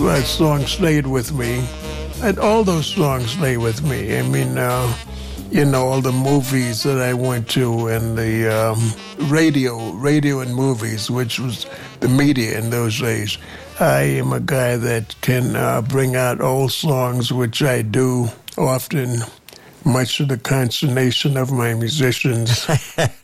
that song stayed with me. And all those songs stay with me. I mean, all the movies that I went to and the radio and movies, which was the media in those days. I am a guy that can bring out old songs, which I do often, much to the consternation of my musicians.